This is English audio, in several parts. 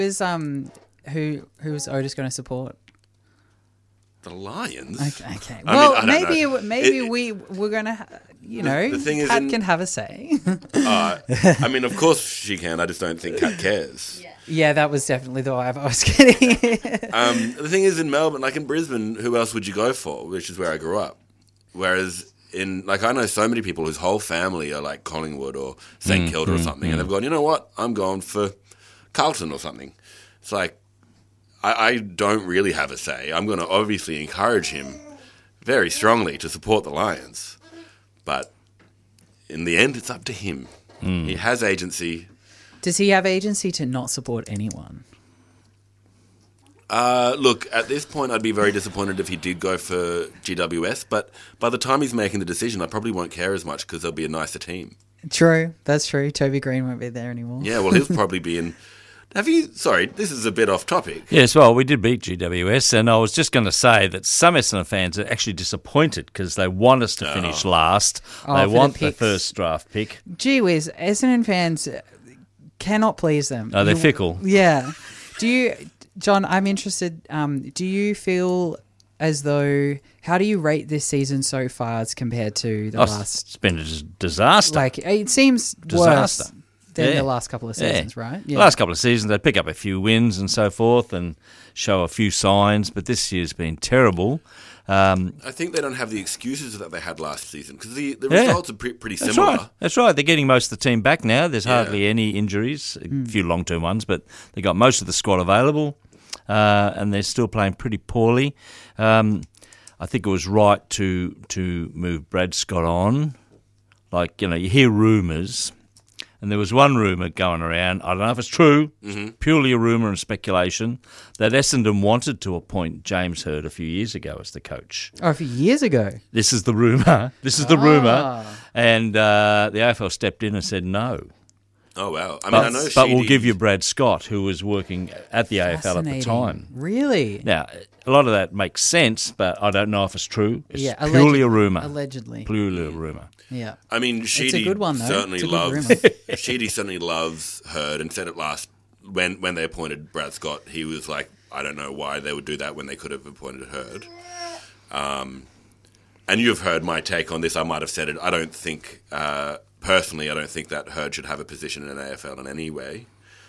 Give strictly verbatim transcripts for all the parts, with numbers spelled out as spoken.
Who's um who who was Otis going to support? The Lions? Okay. okay. I Well, mean, I don't maybe know. maybe It- we we're going to, you know, the thing is Kat in- can have a say. Uh, I mean, of course she can. I just don't think Kat cares. Yeah, that was definitely the vibe I was getting. Um, the thing is, in Melbourne, like in Brisbane, who else would you go for? Which is where I grew up. Whereas in, like, I know so many people whose whole family are like Collingwood or St Kilda or something, and they've gone, you know what? I'm going for Carlton or something. It's like, I, I don't really have a say. I'm going to obviously encourage him very strongly to support the Lions, but in the end, it's up to him. He has agency. Does he have agency to not support anyone? Uh, look, at this point, I'd be very disappointed if he did go for G W S, but by the time he's making the decision, I probably won't care as much because there'll be a nicer team. True, that's true. Toby Green won't be there anymore. Yeah, well, he'll probably be in... Have you... Sorry, this is a bit off topic. Yes, well, we did beat G W S, and I was just going to say that some Essendon fans are actually disappointed because they want us to finish last. Oh, they for the want the, picks. first draft pick. Gee whiz, Essendon fans cannot please them. Oh, they're You- fickle. Yeah. Do you, John, I'm interested, um, do you feel as though, how do you rate this season so far as compared to the Oh, last, it's been a dis- disaster. like, it seems Disaster. worse than Yeah. the last couple of seasons, Yeah. right? The last couple of seasons, they pick up a few wins and so forth and show a few signs, but this year's been terrible. Um, I think they don't have the excuses that they had last season because the, the Yeah. results are pre- pretty That's similar. right. That's right. They're getting most of the team back now. There's Yeah. hardly any injuries, a few long-term ones, but they got most of the squad available, uh, and they're still playing pretty poorly. Um, I think it was right to to move Brad Scott on. Like, you know, you hear rumours, and there was one rumour going around, I don't know if it's true, it's purely a rumour and speculation, that Essendon wanted to appoint James Hird a few years ago as the coach. Oh, a few years ago. This is the rumour. This is the rumour. And uh, the A F L stepped in and said no. Oh, wow. I mean, But, I know but we'll Sheedy- give you Brad Scott, who was working at the A F L at the Fascinating. time. Really? Now, a lot of that makes sense, but I don't know if it's true. It's Yeah, purely alleged- a rumour. Allegedly. Purely a rumour. Yeah. I mean, Sheedy good one, though. certainly It's a good loves rumour. Sheedy certainly loves Hurd and said it last when when they appointed Brad Scott. He was like, I don't know why they would do that when they could have appointed Hurd. Um, and you've heard my take on this. I might have said it. I don't think uh, personally, I don't think that Hurd should have a position in an A F L in any way.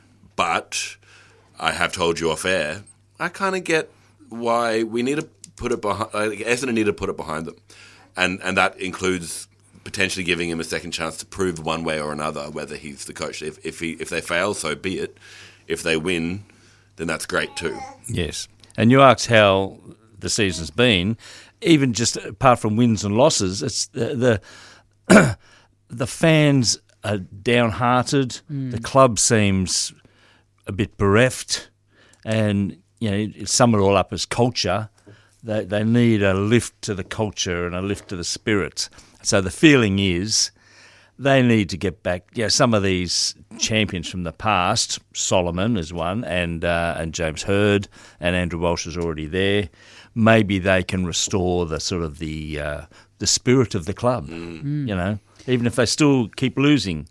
But I have told you off air. I kind of get why we need to put it behind. Like, Essendon need to put it behind them. And and that includes potentially giving him a second chance to prove one way or another whether he's the coach. If if he if they fail, so be it. If they win, then that's great too. Yes. And you asked how the season's been. Even just apart from wins and losses, it's the the, the fans are downhearted. The club seems a bit bereft, and you know, sum it all up as culture. They they need a lift to the culture and a lift to the spirit. So the feeling is they need to get back. Yeah, you know, some of these champions from the past, Solomon is one, and uh, and James Hird, and Andrew Walsh is already there. Maybe they can restore the sort of the uh, the spirit of the club. You know, even if they still keep losing,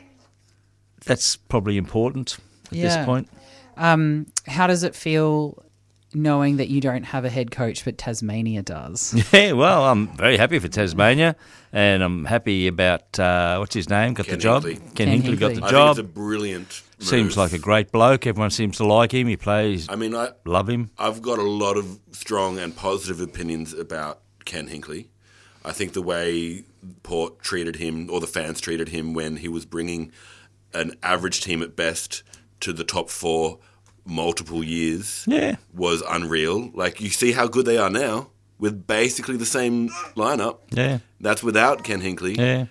that's probably important at Yeah. this point. Um, how does it feel knowing that you don't have a head coach, but Tasmania does? Yeah, well, I'm very happy for Tasmania, and I'm happy about, uh, what's his name, got Ken the job? Hinkley. Ken, Ken Hinkley got Hinkley. the I job. think it's a brilliant move. Seems like a great bloke. Everyone seems to like him. He plays, I mean, I love him. I've got a lot of strong and positive opinions about Ken Hinkley. I think the way Port treated him, or the fans treated him when he was bringing an average team at best to the top four multiple years Yeah. was unreal. Like, you see how good they are now with basically the same lineup. Yeah, That's without Ken Hinkley. yeah.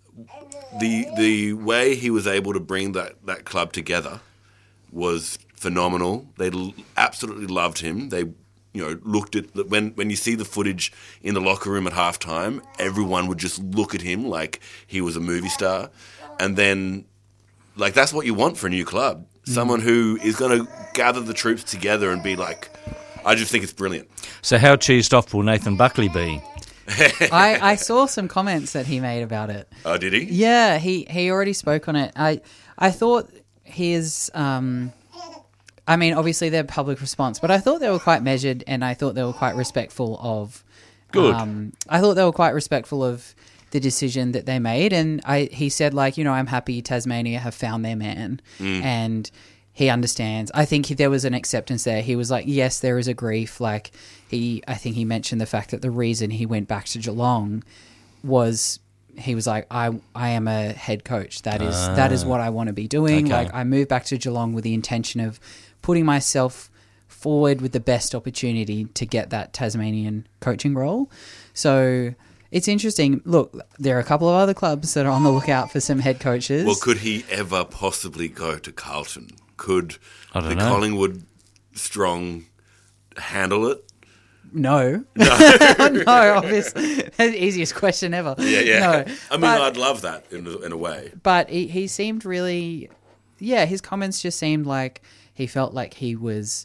The the way he was able to bring that, that club together was phenomenal. They l- absolutely loved him. They, you know, looked at the, when when you see the footage in the locker room at halftime, everyone would just look at him like he was a movie star. And then, like, that's what you want for a new club. Someone who is going to gather the troops together and be like, I just think it's brilliant. So how cheesed off will Nathan Buckley be? I, I saw some comments that he made about it. Oh, did he? Yeah, he, he already spoke on it. I I thought his um I mean, obviously their public response, but I thought they were quite measured, and I thought they were quite respectful of. Good. Um, I thought they were quite respectful of the decision that they made, and I he said like, you know, I'm happy Tasmania have found their man, Mm. and he understands. I think he, there was an acceptance there. He was like, yes, there is a grief. Like he, I think he mentioned the fact that the reason he went back to Geelong was. He was like, I I am a head coach. That is Ah. that is what I want to be doing. Okay. Like I moved back to Geelong with the intention of putting myself forward with the best opportunity to get that Tasmanian coaching role. So it's interesting. Look, there are a couple of other clubs that are on the lookout for some head coaches. Well, could he ever possibly go to Carlton? Could I don't the know. Collingwood Strong handle it? No. No, obviously. That's the easiest question ever. Yeah, yeah. No. I mean, But- I'd love that in a, in a way. But he, he seemed really, yeah, his comments just seemed like he felt like he was,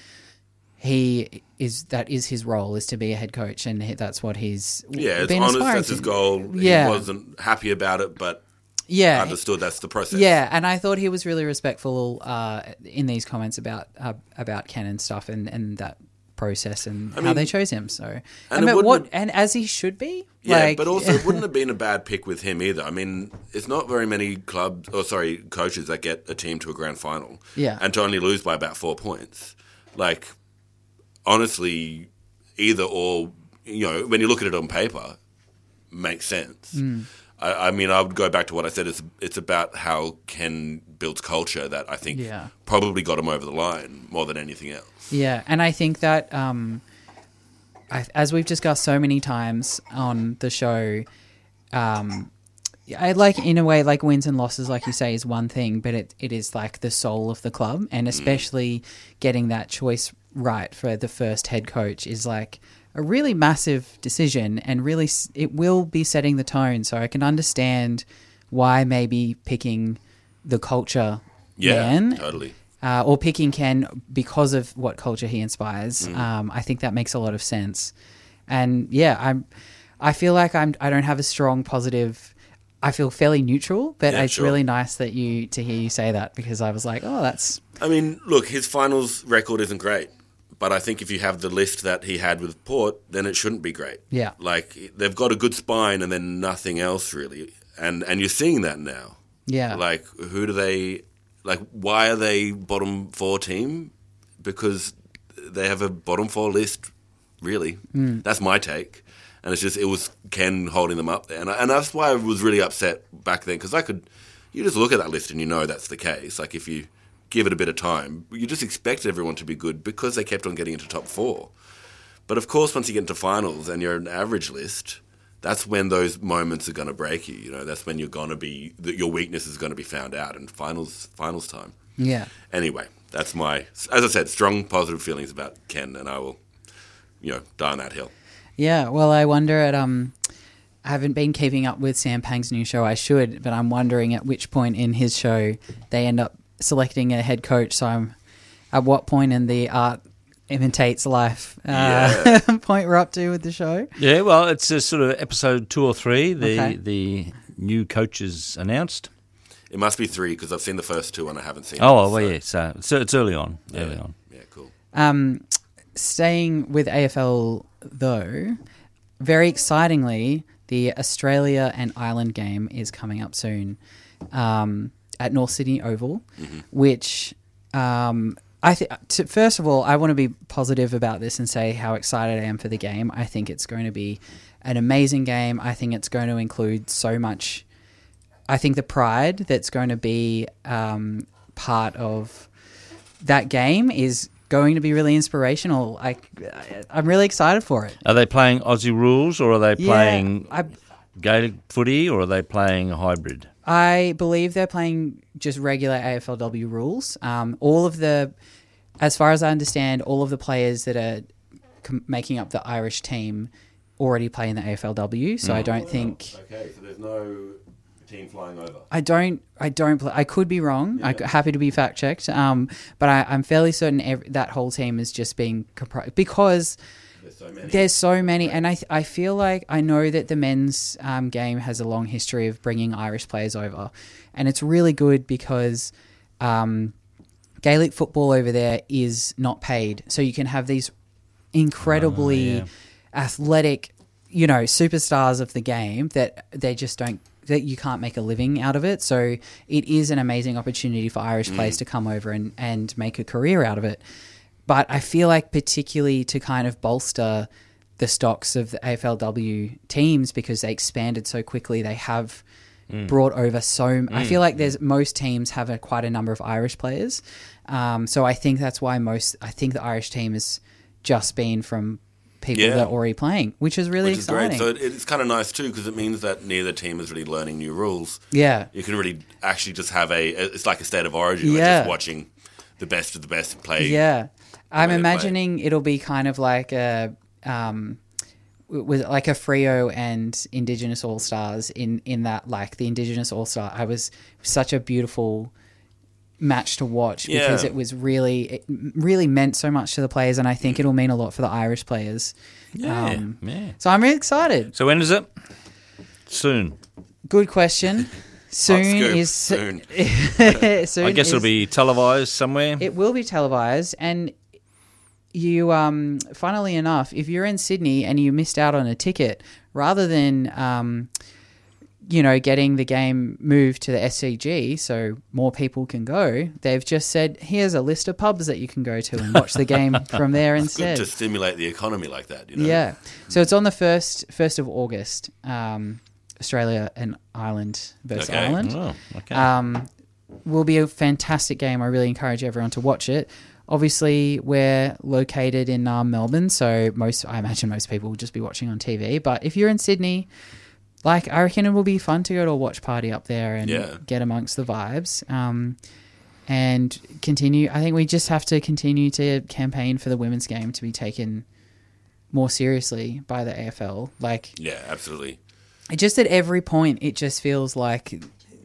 he is, that is his role, is to be a head coach, and he, that's what he's Yeah, it's been honest. aspiring That's his to. goal. Yeah. He wasn't happy about it, but Yeah. understood that's the process. Yeah, and I thought he was really respectful uh, in these comments about uh, about Ken and stuff, and, and that process and I how mean- they chose him. So, I And it mean, wouldn't what have- and as he should be. Yeah, like, but also it wouldn't have been a bad pick with him either. I mean, it's not very many clubs, or sorry, coaches that get a team to a grand final. Yeah. And to only lose by about four points. Like, honestly, either or, you know, when you look at it on paper, makes sense. Mm. I, I mean, I would go back to what I said. It's, it's about how Ken builds culture that I think Yeah. probably got him over the line more than anything else. Yeah, and I think that um, I, as we've discussed so many times on the show, um, I like in a way like wins and losses, like you say, is one thing, but it, it is like the soul of the club, and especially getting that choice right for the first head coach is like a really massive decision, and really s- it will be setting the tone. So I can understand why maybe picking the culture Yeah, man totally. uh, or picking Ken because of what culture he inspires. Mm. Um, I think that makes a lot of sense. And yeah, I'm. I feel like I'm. I don't have a strong positive. I feel fairly neutral, but Yeah, it's sure. really nice that you to hear you say that, because I was like, oh, that's I mean, look, his finals record isn't great, but I think if you have the list that he had with Port, then it shouldn't be great. Yeah. Like, they've got a good spine and then nothing else really. And and you're seeing that now. yeah, Like, who do they, like, why are they bottom four team? Because they have a bottom four list, really. Mm. That's my take. And it's just, it was Ken holding them up there. And, I, and that's why I was really upset back then, because I could, you just look at that list and you know that's the case. Like, if you give it a bit of time, you just expect everyone to be good because they kept on getting into top four. But of course, once you get into finals and you're an average list, that's when those moments are going to break you. You know, that's when you're going to be, that your weakness is going to be found out in finals, finals time. yeah. Anyway, that's my, as I said, strong positive feelings about Ken, and I will, you know, die on that hill. Yeah, well, I wonder at um, I haven't been keeping up with Sam Pang's new show. I should, but I'm wondering at which point in his show they end up selecting a head coach. So I'm at what point in the art imitates life uh, point we're up to with the show. Yeah, well, it's a sort of episode two or three. The Okay. the new coaches announced. It must be three because I've seen the first two and I haven't seen. Oh, them, well, so- yeah. So, so it's early on. Early yeah, on. yeah, cool. Um, staying with A F L though, very excitingly, the Australia and Ireland game is coming up soon um, at North Sydney Oval, which um, I think. First of all, I want to be positive about this and say how excited I am for the game. I think it's going to be an amazing game. I think it's going to include so much. I think the pride that's going to be um, part of that game is going to be really inspirational. I, I'm really excited for it. Are they playing Aussie rules, or are they playing I, Gaelic footy, or are they playing a hybrid? I believe they're playing just regular A F L W rules. Um, all of the, as far as I understand, all of the players that are com- making up the Irish team already play in the A F L W. So I don't think. Okay, so there's no team flying over. I don't. I don't. Play, I could be wrong. I'm happy to be fact checked. Um, but I, I'm fairly certain every, that whole team is just being comprised because There's so many. there's so many, and I I feel like I know that the men's um, game has a long history of bringing Irish players over, and it's really good because um, Gaelic football over there is not paid. So you can have these incredibly Oh, yeah. athletic, you know, superstars of the game that they just don't, that you can't make a living out of it. So it is an amazing opportunity for Irish players to come over and, and make a career out of it. But I feel like particularly to kind of bolster the stocks of the A F L W teams, because they expanded so quickly, they have brought over so... I feel like there's most teams have a, quite a number of Irish players. Um, so I think that's why most... I think the Irish team has just been from people Yeah. that are already playing, which is really Which is exciting. great. So it, it's kind of nice too, because it means that neither team is really learning new rules. Yeah. You can really actually just have a... It's like a state of origin. Like Yeah. just watching the best of the best play. Yeah. I'm way to play. imagining it'll be kind of like a... Um, with like a Freo and Indigenous All Stars in, in that, like the Indigenous All Star, I was such a beautiful match to watch because Yeah. it was really, it really meant so much to the players, and I think it'll mean a lot for the Irish players. Yeah, Um, yeah. So I'm really excited. So when is it? Soon. Good question. Soon scoop. is Soon. soon I guess it'll is- be televised somewhere. It will be televised, and you, um, funnily enough, if you're in Sydney and you missed out on a ticket, rather than, um, you know, getting the game moved to the S C G so more people can go, they've just said, here's a list of pubs that you can go to and watch the game from there Good instead. to stimulate the economy like that, you know? Yeah. So it's on the first first of August, um, Australia and Ireland versus Okay. Ireland. Oh, okay. Um, will be a fantastic game. I really encourage everyone to watch it. Obviously, we're located in um, Melbourne, so most I imagine most people will just be watching on T V. But if you're in Sydney, like I reckon it will be fun to go to a watch party up there and Yeah. get amongst the vibes. Um, and continue. I think we just have to continue to campaign for the women's game to be taken more seriously by the A F L. Like, Yeah, absolutely. it just at every point, it just feels like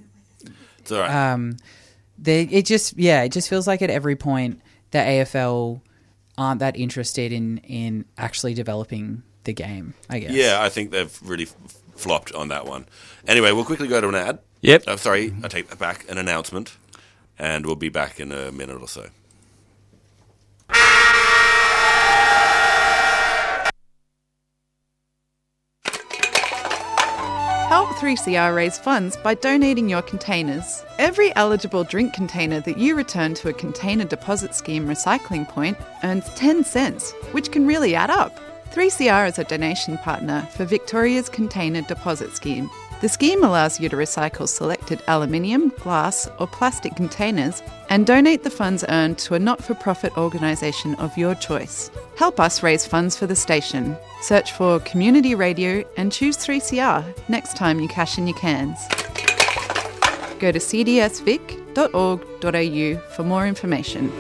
It's all right. um, they, it just yeah, it just feels like at every point the A F L aren't that interested in in actually developing the game, I guess. yeah, I think they've really f- flopped on that one. Anyway, we'll quickly go to an ad. Yep. Oh, sorry, I take that back. An announcement. And we'll be back in a minute or so. Help three C R raise funds by donating your containers. Every eligible drink container that you return to a container deposit scheme recycling point earns ten cents, which can really add up. three C R is a donation partner for Victoria's Container Deposit Scheme. The scheme allows you to recycle selected aluminium, glass, or plastic containers and donate the funds earned to a not-for-profit organisation of your choice. Help us raise funds for the station. Search for Community Radio and choose three C R next time you cash in your cans. Go to c d s vic dot org dot a u for more information.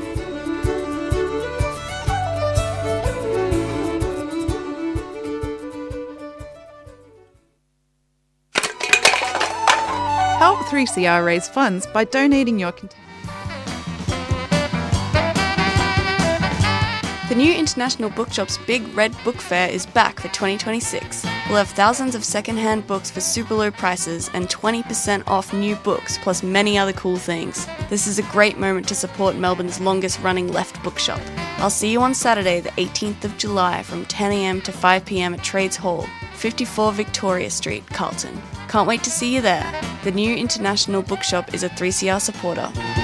Help three C R raise funds by donating your container. The new International Bookshop's Big Red Book Fair is back for twenty twenty-six. We'll have thousands of second-hand books for super low prices and twenty percent off new books, plus many other cool things. This is a great moment to support Melbourne's longest-running left bookshop. I'll see you on Saturday, the eighteenth of July from ten a m to five p m at Trades Hall, fifty-four Victoria Street, Carlton. Can't wait to see you there. The new International Bookshop is a three C R supporter.